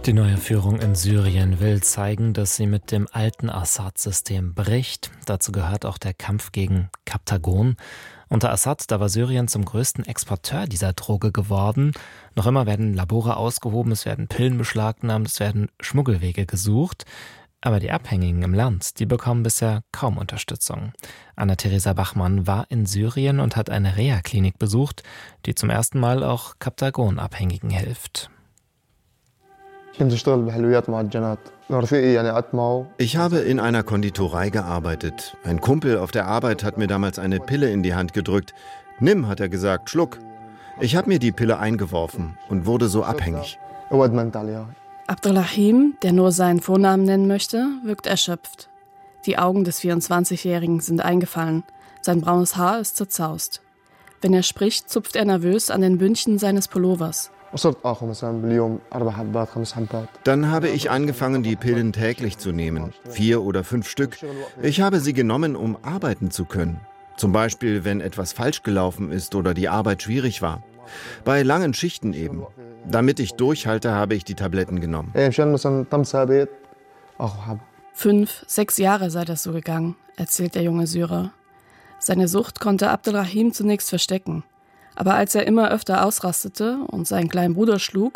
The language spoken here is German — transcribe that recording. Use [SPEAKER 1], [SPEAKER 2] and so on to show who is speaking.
[SPEAKER 1] Die neue Führung in Syrien will zeigen, dass sie mit dem alten Assad-System bricht. Dazu gehört auch der Kampf gegen Kaptagon. Unter Assad, da war Syrien zum größten Exporteur dieser Droge geworden. Noch immer werden Labore ausgehoben, es werden Pillen beschlagnahmt, es werden Schmuggelwege gesucht. Aber die Abhängigen im Land, die bekommen bisher kaum Unterstützung. Anna-Theresa Bachmann war in Syrien und hat eine Reha-Klinik besucht, die zum ersten Mal auch Kaptagon-Abhängigen hilft.
[SPEAKER 2] Ich habe in einer Konditorei gearbeitet. Ein Kumpel auf der Arbeit hat mir damals eine Pille in die Hand gedrückt. Nimm, hat er gesagt, schluck. Ich habe mir die Pille eingeworfen und wurde so abhängig.
[SPEAKER 3] Abdelrahim, der nur seinen Vornamen nennen möchte, wirkt erschöpft. Die Augen des 24-Jährigen sind eingefallen. Sein braunes Haar ist zerzaust. Wenn er spricht, zupft er nervös an den Bündchen seines Pullovers.
[SPEAKER 2] Dann habe ich angefangen, die Pillen täglich zu nehmen. 4 oder 5 Stück. Ich habe sie genommen, um arbeiten zu können. Zum Beispiel, wenn etwas falsch gelaufen ist oder die Arbeit schwierig war. Bei langen Schichten eben. Damit ich durchhalte, habe ich die Tabletten genommen.
[SPEAKER 3] 5, 6 Jahre sei das so gegangen, erzählt der junge Syrer. Seine Sucht konnte Abdelrahim zunächst verstecken. Aber als er immer öfter ausrastete und seinen kleinen Bruder schlug,